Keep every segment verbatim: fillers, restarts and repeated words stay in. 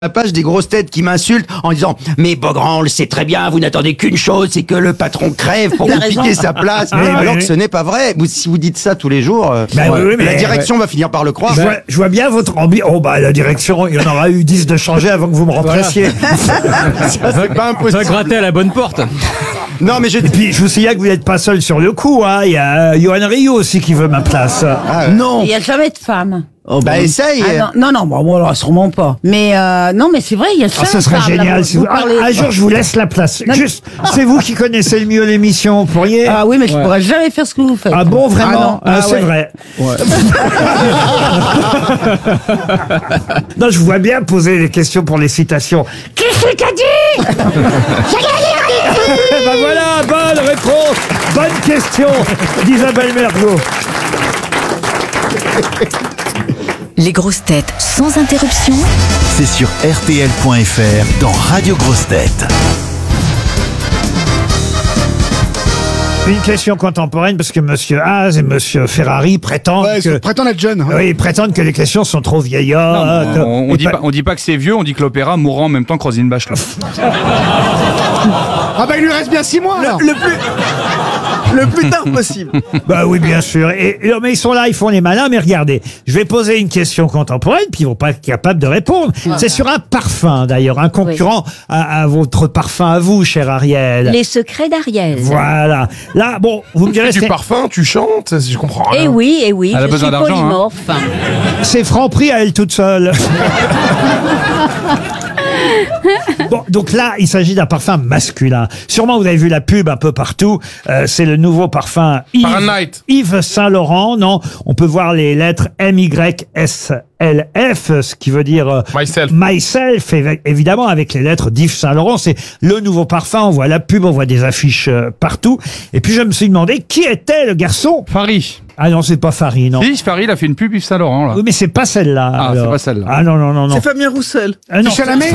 La page des grosses têtes qui m'insultent en disant « Mais Beaugrand, le sait très bien, vous n'attendez qu'une chose, c'est que le patron crève pour vous piquer sa place. Ah, » Alors oui. que ce n'est pas vrai. Vous, si vous dites ça tous les jours, euh, bah, ouais, oui, mais la direction ouais. va finir par le croire. Je vois, je vois bien votre ambition. Oh bah la direction, il y en aura eu dix de changer avant que vous me remplaciez. Voilà. Ça, c'est pas impossible. Ça grattait à la bonne porte. Non, mais je... Et puis, je vous signale que vous n'êtes pas seul sur le coup, hein. Il y a Johan Rioux aussi qui veut ma place. Ah, ouais. Non. Il n'y a jamais de femme. Oh bah bon. Essaye. Ah, non, non, non, bon, alors, sûrement pas. Mais euh, non, mais c'est vrai, il y a jamais ah, ce serait de femme, génial. Là, si vous... ah, un jour, je vous laisse la place. Non. Juste, c'est vous qui connaissez le mieux l'émission. Vous pourriez. Ah oui, mais je ouais. pourrais jamais faire ce que vous faites. Ah bon, vraiment ah, ah, ah, c'est ouais. vrai. Ouais. Non, je vois bien poser les questions pour les citations. Qui c'est qu'a dit? Ben voilà, bonne réponse, bonne question d'Isabelle Mergo. Les grosses têtes sans interruption. C'est sur R T L point F R dans Radio Grosses Têtes. Une question contemporaine parce que Monsieur Haas et Monsieur Ferrari prétendent ouais, que prétendent être jeunes. Oui, ils prétendent que les questions sont trop vieillottes. Non, on, on, dit pas, on dit pas que c'est vieux, on dit que l'opéra mourra en même temps que Roselyne Bachelot. Ah bah il lui reste bien six mois alors. Le, le plus le plus tard possible. Bah oui, bien sûr. Et, et mais ils sont là, ils font les malins. Mais regardez, je vais poser une question contemporaine, puis ils vont pas être capables de répondre. Ah, c'est sur un parfum d'ailleurs, un concurrent oui. à, à votre parfum à vous, cher Ariel. Les secrets d'Ariel. Voilà. Là, bon, vous me direz. Tu fais du parfum, tu chantes, je comprends rien. Eh oui, eh oui, elle a je besoin suis d'argent, polymorphe. Hein. C'est Franprix à elle toute seule. Bon, donc là, il s'agit d'un parfum masculin. Sûrement, vous avez vu la pub un peu partout. Euh, c'est le nouveau parfum Yves, Yves Saint Laurent. Non, on peut voir les lettres M Y S L F, ce qui veut dire euh, myself. myself, évidemment, avec les lettres d'Yves Saint Laurent. C'est le nouveau parfum. On voit la pub, on voit des affiches euh, partout. Et puis, je me suis demandé qui était le garçon. Farid. Ah non, c'est pas Farid, non. Si, Farid, il a fait une pub Yves Saint Laurent, là. Oui, mais c'est pas celle-là. Ah, c'est pas celle-là. Ah non, non, non, non. C'est Fabien Roussel. Ah, non. C'est Chalamet.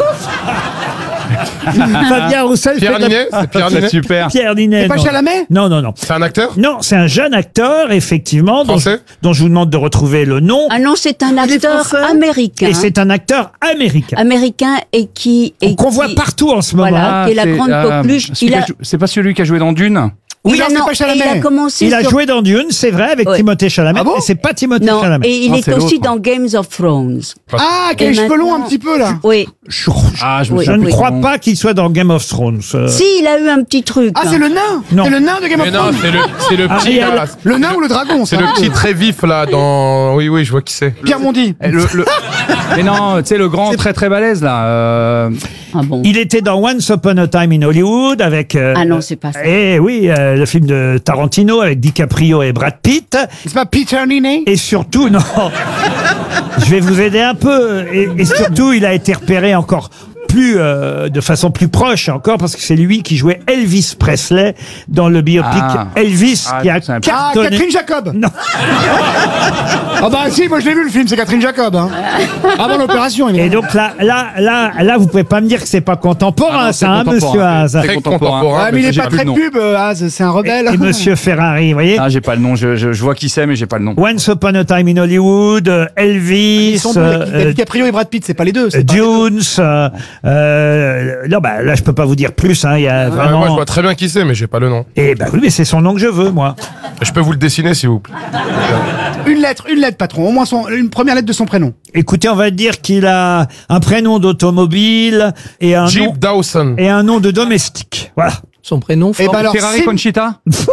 Fabien Roussel. Pierre Ninet, c'est Pierre Ninet. Super. Pierre Ninet. C'est pas Chalamet? Non, non, non. C'est un acteur? Non, c'est un jeune acteur, effectivement, dont je, dont je vous demande de retrouver le nom. Ah non, c'est un acteur américain. Et c'est un acteur américain. Américain et qui... Et qu'on qui... voit partout en ce moment. Voilà, qui est la grande euh, coqueluche. Il a... C'est pas celui qui a joué dans Dune? Oui, il, a, non, non, pas Chalamet. il a commencé Il a sur... joué dans Dune, c'est vrai, avec ouais. Timothée Chalamet, ah bon mais c'est pas Timothée non, Chalamet. et il non, est, c'est aussi l'autre. dans Games of Thrones. Ah, qui a les cheveux longs un petit peu, là. Oui. Ah, je me oui, je ne oui. crois pas qu'il soit dans Game of Thrones. Euh... Si, il a eu un petit truc. Ah, hein. c'est le nain. Non. C'est le nain de Game of Mais non, Thrones. c'est le, c'est le petit, Ariel. là. Le nain ou le dragon, C'est ça. le petit très vif, là, dans... Oui, oui, je vois qui c'est. Pierre Mondi. Le, le... Mais non, tu sais, le grand très très balèze, là. Euh... Ah bon. Il était dans Once Upon a Time in Hollywood avec... Euh, Ah non, c'est pas ça. Eh oui, euh, le film de Tarantino avec DiCaprio et Brad Pitt. C'est pas Peter Ninet? Et surtout, non, je vais vous aider un peu. Et, et surtout, il a été repéré encore plus, euh, de façon plus proche encore, parce que c'est lui qui jouait Elvis Presley dans le biopic Ah. Elvis, Ah, qui a c'est un- Ah, cartonné. Catherine Jacob. Non. Ah bah si, moi je l'ai vu le film, c'est Catherine Jacob. Hein. Avant l'opération, Et évidemment. donc là, là, là, là, vous pouvez pas me dire que c'est pas contemporain, Ah non, ça, c'est hein, contemporain. monsieur Haas. Très contemporain. Ah, mais il est J'ai pas plus très le nom. pub, euh, Az, c'est un rebelle. Et monsieur Ferrari, vous voyez. Ah, j'ai pas le nom, je, je, je vois qui c'est, mais j'ai pas le nom. Once Upon a Time in Hollywood, euh, Elvis, Ils sont deux, euh, DiCaprio et Brad Pitt, c'est pas les deux. c'est pas les deux. Dunes. Euh, euh, non, bah là, je peux pas vous dire plus. Hein, il y a Ouais, vraiment. moi, je vois très bien qui c'est, mais j'ai pas le nom. Et bah oui, mais c'est son nom que je veux, moi. Je peux vous le dessiner, s'il vous plaît. Une lettre, une lettre, patron. Au moins son, une première lettre de son prénom. Écoutez, on va dire qu'il a un prénom d'automobile et un nom Jeep Dawson. et un nom de domestique. Voilà. Son prénom, Et bah alors, Ferrari Sim- Conchita?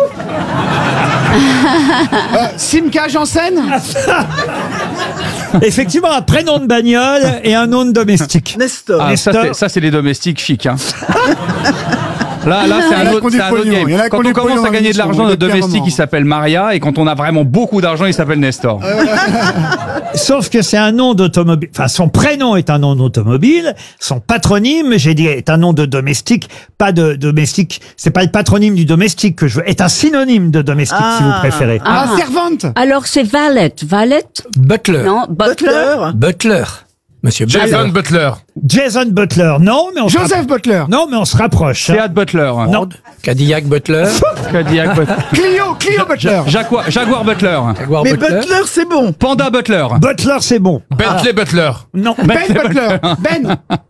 euh, Simca Janssen. Effectivement, un prénom de bagnole et un nom de domestique. Nestor. Ah, ça, Nestor. c'est- ça, c'est les domestiques chics, hein. Là, là, c'est Il y en un a autre, qui ont du c'est un autre pognon, game. il y en a qui Quand ont on du commence pognon à gagner de dans l'argent, l'émission, notre depuis un domestique, moment. il s'appelle Maria, et quand on a vraiment beaucoup d'argent, il s'appelle Nestor. Sauf que c'est un nom d'automobile. Enfin, son prénom est un nom d'automobile. Son patronyme, j'ai dit, est un nom de domestique. Pas de domestique. C'est pas le patronyme du domestique que je veux. Est un synonyme de domestique, Ah. si vous préférez. Ah, Ah. servante. Alors c'est Valette. Valette? Butler. Non, Butler. Butler. Butler. Monsieur Jason Butler. Jason Butler, non, mais on se Joseph Butler. rapp- Non, mais on se rapproche. hein. Fiat Butler. Non. Cadillac Butler. Cadillac Butler. Clio, Clio Butler. Jaguar, Jaguar Butler. Jaguar Mais Butler. Butler, c'est bon. Panda Butler. Butler, c'est bon. Bentley Butler. Non. Ben Butler. Ben.